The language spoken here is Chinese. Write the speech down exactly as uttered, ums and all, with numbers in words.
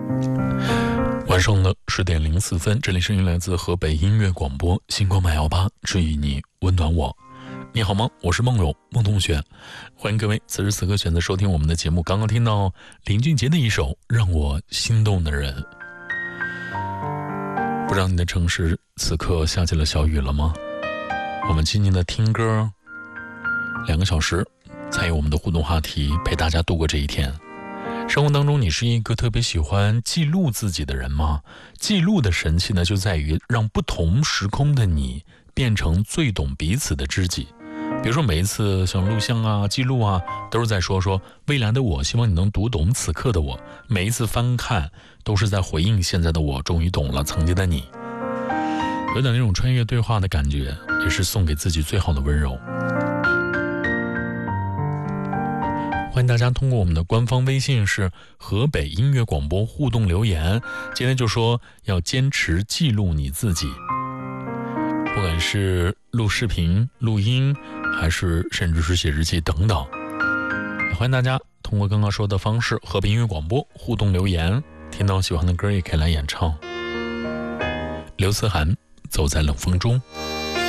晚上的十点零四分，这里声音来自河北音乐广播星光八幺八，治愈你，温暖我。你好吗？我是梦柔，梦同学，欢迎各位此时此刻选择收听我们的节目。刚刚听到林俊杰的一首《让我心动的人》，不知道你的城市此刻下起了小雨了吗？我们静静的听歌两个小时，参与我们的互动话题，陪大家度过这一天。生活当中，你是一个特别喜欢记录自己的人吗？记录的神奇呢，就在于让不同时空的你变成最懂彼此的知己。比如说每一次像录像啊、记录啊，都是在说说未来的我，希望你能读懂此刻的我。每一次翻看，都是在回应现在的我，终于懂了曾经的你。有点那种穿越对话的感觉，也是送给自己最好的温柔。欢迎大家通过我们的官方微信是河北音乐广播互动留言，今天就说要坚持记录你自己，不管是录视频、录音，还是甚至是写日记等等。欢迎大家通过刚刚说的方式，河北音乐广播互动留言，听到喜欢的歌也可以来演唱。刘思涵，走在冷风中。